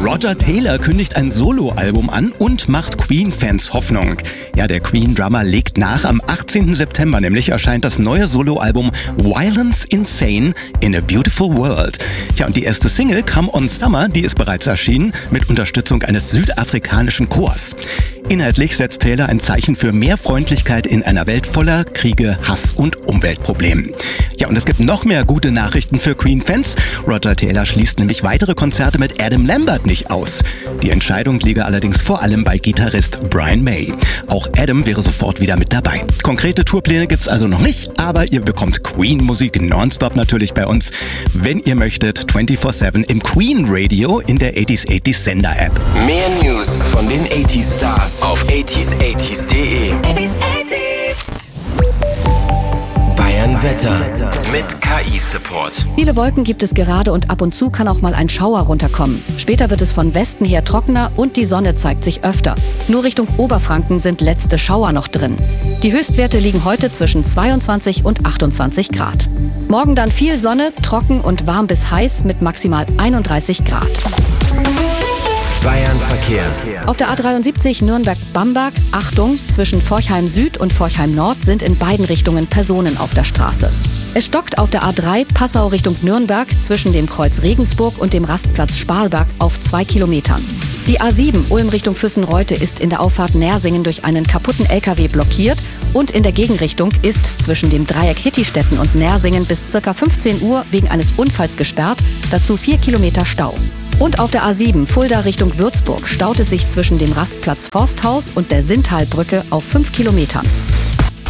Roger Taylor kündigt ein Soloalbum an und macht Queen-Fans Hoffnung. Ja, der Queen-Drummer legt nach. Am 18. September nämlich erscheint das neue Soloalbum Violence Insane in a Beautiful World. Ja, und die erste Single, Come On Summer, die ist bereits erschienen mit Unterstützung eines südafrikanischen Chors. Inhaltlich setzt Taylor ein Zeichen für mehr Freundlichkeit in einer Welt voller Kriege, Hass und Umweltproblemen. Ja, und es gibt noch mehr gute Nachrichten für Queen-Fans. Roger Taylor schließt nämlich weitere Konzerte mit Adam Lambert nicht aus. Die Entscheidung liege allerdings vor allem bei Gitarrist Brian May. Auch Adam wäre sofort wieder mit dabei. Konkrete Tourpläne gibt's also noch nicht, aber ihr bekommt Queen-Musik nonstop natürlich bei uns, wenn ihr möchtet, 24/7 im Queen Radio in der 80s Sender-App. Mehr News von den 80s Stars auf 80s80s.de. 80s. Bayern Wetter mit KI-Support. Viele Wolken gibt es gerade und ab und zu kann auch mal ein Schauer runterkommen. Später wird es von Westen her trockener und die Sonne zeigt sich öfter. Nur Richtung Oberfranken sind letzte Schauer noch drin. Die Höchstwerte liegen heute zwischen 22 und 28 Grad. Morgen dann viel Sonne, trocken und warm bis heiß mit maximal 31 Grad. Bayern Verkehr. Auf der A73 Nürnberg-Bamberg, Achtung, zwischen Forchheim Süd und Forchheim Nord sind in beiden Richtungen Personen auf der Straße. Es stockt auf der A3 Passau Richtung Nürnberg zwischen dem Kreuz Regensburg und dem Rastplatz Sparlberg auf 2 Kilometern. Die A7 Ulm Richtung Füssen-Reute ist in der Auffahrt Nersingen durch einen kaputten LKW blockiert und in der Gegenrichtung ist zwischen dem Dreieck Hittistetten und Nersingen bis ca. 15 Uhr wegen eines Unfalls gesperrt, dazu 4 Kilometer Stau. Und auf der A7 Fulda Richtung Würzburg staut es sich zwischen dem Rastplatz Forsthaus und der Sinntalbrücke auf 5 Kilometern.